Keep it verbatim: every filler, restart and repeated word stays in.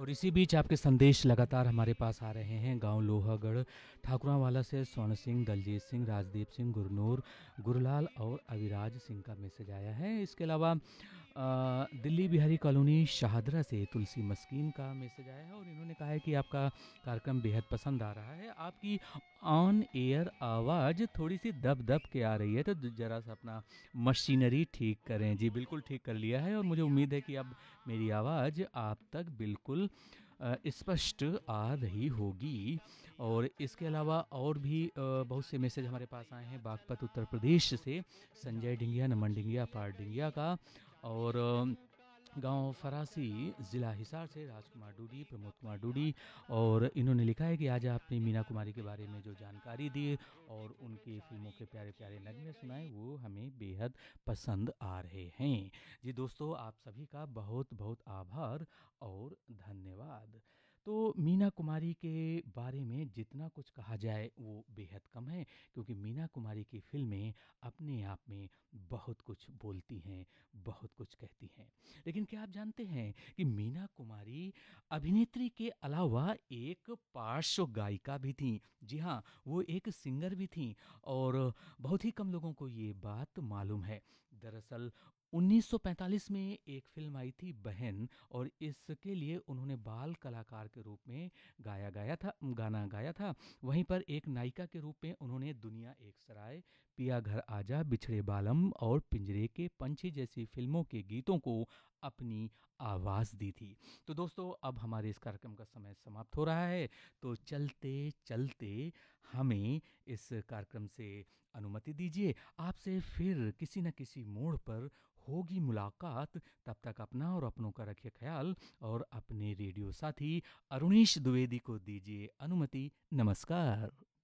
और इसी बीच आपके संदेश लगातार हमारे पास आ रहे हैं। गांव लोहागढ़ ठाकुरावाला से स्वर्ण सिंह, दलजीत सिंह, राजदीप सिंह, गुरनूर, गुरलाल और अविराज सिंह का मैसेज आया है। इसके अलावा अ, दिल्ली बिहारी कॉलोनी शाहदरा से तुलसी मस्कीन का मैसेज आया है और इन्होंने कहा है कि आपका कार्यक्रम बेहद पसंद आ रहा है। आपकी ऑन एयर आवाज़ थोड़ी सी दब दब के आ रही है, तो ज़रा सा अपना मशीनरी ठीक करें। जी बिल्कुल ठीक कर लिया है और मुझे उम्मीद है कि अब मेरी आवाज़ आप तक बिल्कुल अ, स्पष्ट आ रही होगी। और इसके अलावा और भी अ, बहुत से मैसेज हमारे पास आए हैं बागपत उत्तर प्रदेश से संजय डिंगिया, नमन डिंगिया, पार डिंगिया का। और गांव फरासी ज़िला हिसार से राजकुमार डूडी, प्रमोद कुमार डूडी। और इन्होंने लिखा है कि आज आपने मीना कुमारी के बारे में जो जानकारी दी और उनकी फिल्मों के प्यारे प्यारे नगमे सुनाए, वो हमें बेहद पसंद आ रहे हैं। जी दोस्तों, आप सभी का बहुत बहुत आभार और धन्यवाद। तो मीना कुमारी के बारे में जितना कुछ कहा जाए वो बेहद कम है, क्योंकि मीना कुमारी की फिल्में अपने आप में बहुत कुछ बोलती हैं, बहुत कुछ कहती हैं। लेकिन क्या आप जानते हैं कि मीना कुमारी अभिनेत्री के अलावा एक पार्श्व गायिका भी थीं। जी हाँ, वो एक सिंगर भी थीं और बहुत ही कम लोगों को ये बात मालूम है। दरअसल उन्नीस सौ पैंतालीस में एक फिल्म आई थी बहन, और इसके लिए उन्होंने बाल कलाकार के रूप में गाया गाया था गाना गाया था। वहीं पर एक नायिका के रूप में उन्होंने दुनिया एक सराय, पिया घर आजा, बिछड़े बालम और पिंजरे के पंछी जैसी फिल्मों के गीतों को अपनी आवाज़ दी थी। तो दोस्तों, अब हमारे इस कार्यक्रम का समय समाप्त हो रहा है, तो चलते चलते हमें इस कार्यक्रम से अनुमति दीजिए। आपसे फिर किसी न किसी मोड़ पर होगी मुलाकात। तब तक अपना और अपनों का रखिए ख्याल और अपने रेडियो साथी अरुणेश द्विवेदी को दीजिए अनुमति। नमस्कार।